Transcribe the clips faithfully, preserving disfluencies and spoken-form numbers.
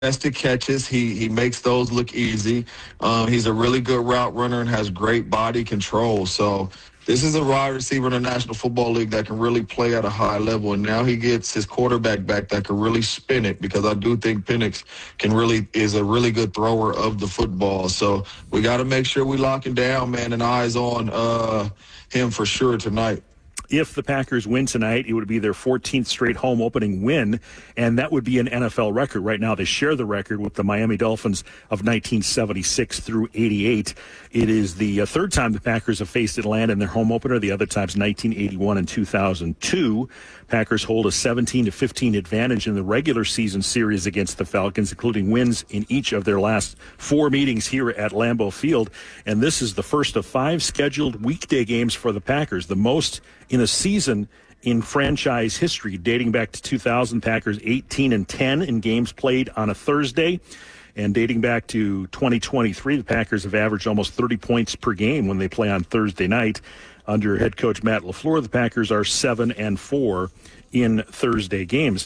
contested catches. He he makes those look easy. Um, he's a really good route runner and has great body control. So this is a wide receiver in the National Football League that can really play at a high level. And now he gets his quarterback back that can really spin it, because I do think Penix can really is a really good thrower of the football. So we got to make sure we lock him down, man, and eyes on uh, him for sure tonight. If the Packers win tonight, it would be their fourteenth straight home opening win, and that would be an N F L record. Right now, they share the record with the Miami Dolphins of nineteen seventy-six through eighty-eight. It is the uh, third time the Packers have faced Atlanta in their home opener. The other times, nineteen eighty-one and two thousand two. Packers hold a seventeen to fifteen advantage in the regular season series against the Falcons, including wins in each of their last four meetings here at Lambeau Field. And this is the first of five scheduled weekday games for the Packers, the most in a season in franchise history, dating back to two thousand. Packers eighteen and ten in games played on a Thursday. And dating back to twenty twenty-three, the Packers have averaged almost thirty points per game when they play on Thursday night. Under head coach Matt LaFleur, the Packers are seven and four in Thursday games.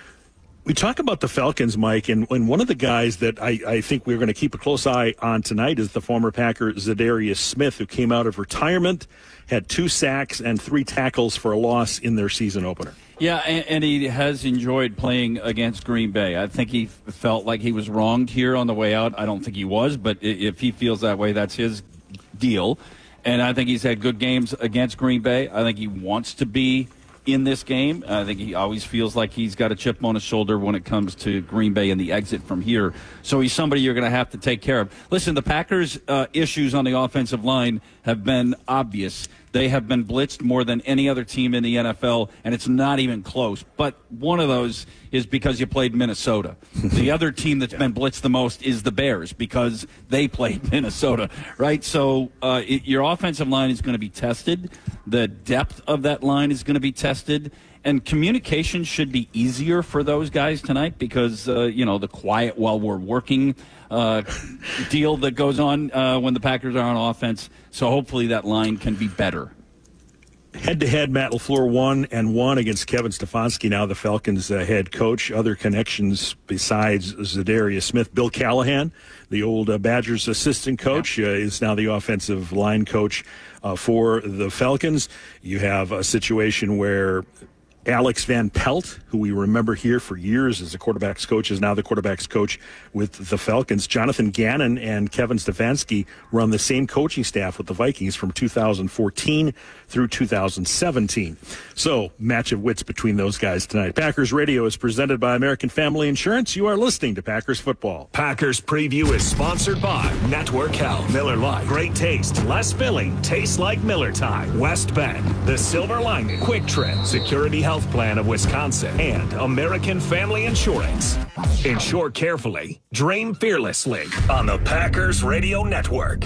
We talk about the Falcons, Mike, and, and one of the guys that I, I think we're going to keep a close eye on tonight is the former Packer Za'Darius Smith, who came out of retirement, had two sacks and three tackles for a loss in their season opener. Yeah, and, and he has enjoyed playing against Green Bay. I think he felt like he was wronged here on the way out. I don't think he was, but if he feels that way, that's his deal. And I think he's had good games against Green Bay. I think he wants to be in this game. I think he always feels like he's got a chip on his shoulder when it comes to Green Bay and the exit from here. So he's somebody you're going to have to take care of. Listen, the Packers' uh, issues on the offensive line have been obvious. They have been blitzed more than any other team in the N F L, and it's not even close. But one of those is because you played Minnesota. The other team that's been blitzed the most is the Bears, because they played Minnesota, right? So uh, it, your offensive line is going to be tested. The depth of that line is going to be tested. And communication should be easier for those guys tonight because, uh, you know, the quiet while we're working uh, deal that goes on uh, when the Packers are on offense. So hopefully that line can be better. Head-to-head, Matt LaFleur won and won against Kevin Stefanski, now the Falcons' uh, head coach. Other connections besides Za'Darius Smith. Bill Callahan, the old uh, Badgers assistant coach, yeah. uh, is now the offensive line coach uh, for the Falcons. You have a situation where Alex Van Pelt, who we remember here for years as the quarterback's coach, is now the quarterback's coach with the Falcons. Jonathan Gannon and Kevin Stefanski were on the same coaching staff with the Vikings from two thousand fourteen through two thousand seventeen. So, match of wits between those guys tonight. Packers Radio is presented by American Family Insurance. You are listening to Packers Football. Packers Preview is sponsored by Network Health, Miller Lite, great taste, less filling, tastes like Miller time, West Bend, The Silver Lining, Quick Trip, Security Health Plan of Wisconsin, and American Family Insurance. Insure carefully, dream fearlessly on the Packers Radio Network.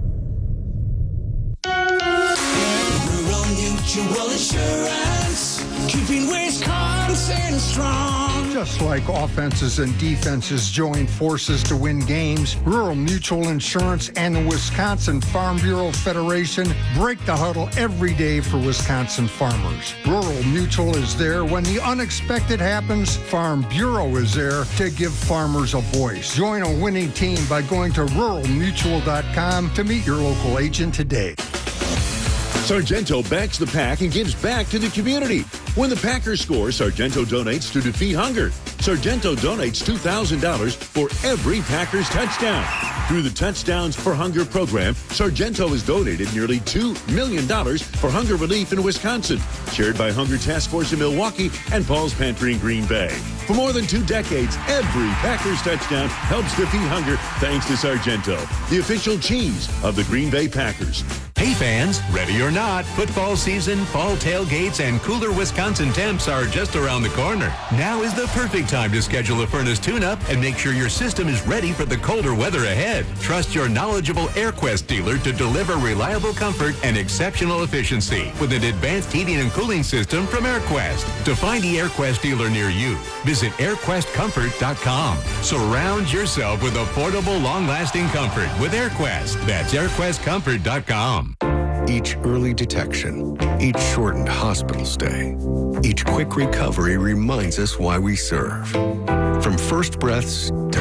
Rural Mutual Insurance, keeping Wisconsin strong. Just like offenses and defenses join forces to win games, Rural Mutual Insurance and the Wisconsin Farm Bureau Federation break the huddle every day for Wisconsin farmers. Rural Mutual is there when the unexpected happens. Farm Bureau is there to give farmers a voice. Join a winning team by going to rural mutual dot com to meet your local agent today. Sargento backs the Pack and gives back to the community. When the Packers score, Sargento donates to defeat hunger. Sargento donates two thousand dollars for every Packers touchdown. Through the Touchdowns for Hunger program, Sargento has donated nearly two million dollars for hunger relief in Wisconsin, shared by Hunger Task Force in Milwaukee and Paul's Pantry in Green Bay. For more than two decades, every Packers touchdown helps defeat hunger thanks to Sargento, the official cheese of the Green Bay Packers. Hey fans, ready or not, football season, fall tailgates, and cooler Wisconsin temps are just around the corner. Now is the perfect time to schedule a furnace tune-up and make sure your system is ready for the colder weather ahead. Trust your knowledgeable AirQuest dealer to deliver reliable comfort and exceptional efficiency with an advanced heating and cooling system from AirQuest. To find the AirQuest dealer near you, visit air quest comfort dot com. Surround yourself with affordable, long-lasting comfort with AirQuest. That's air quest comfort dot com. Each early detection, each shortened hospital stay, each quick recovery reminds us why we serve. From first breaths to